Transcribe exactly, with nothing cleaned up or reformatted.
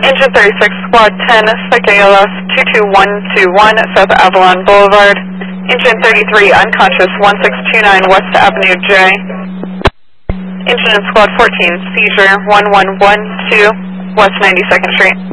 Engine thirty-six, Squad ten, Spec A L S two two one two one, South Avalon Boulevard. Engine thirty-three, unconscious, one six two nine West Avenue J. Engine in Squad fourteen, seizure, one one one two, West ninety-second Street.